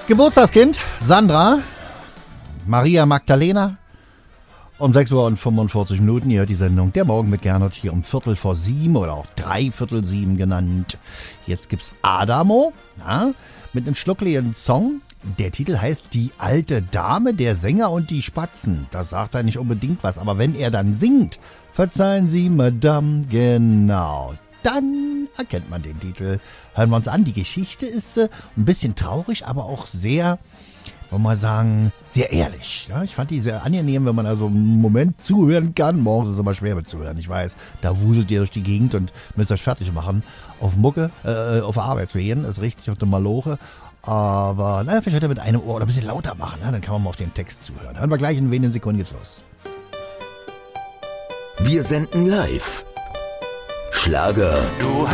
Geburtstagskind, Sandra, Maria Magdalena. Um 6:45 Uhr, ihr hört die Sendung Der Morgen mit Gernot hier um 6:45 oder auch 6:45 genannt. Jetzt gibt's Adamo, ja, mit einem schluckligen Song. Der Titel heißt Die alte Dame, der Sänger und die Spatzen. Das sagt er nicht unbedingt was, aber wenn er dann singt, verzeihen Sie, Madame, genau, dann erkennt man den Titel. Hören wir uns an, die Geschichte ist ein bisschen traurig, aber auch sehr, wollen wir mal sagen, sehr ehrlich. Ja, ich fand die sehr angenehm, wenn man also einen Moment zuhören kann. Morgens ist es immer schwer mit zuhören, ich weiß. Da wuselt ihr durch die Gegend und müsst euch fertig machen. Auf auf Arbeit zu gehen, ist richtig auf der Maloche. Aber naja, vielleicht heute mit einem Ohr oder ein bisschen lauter machen, ja? Dann kann man mal auf den Text zuhören. Hören wir gleich in wenigen Sekunden geht's los. Wir senden live. Schlager. Du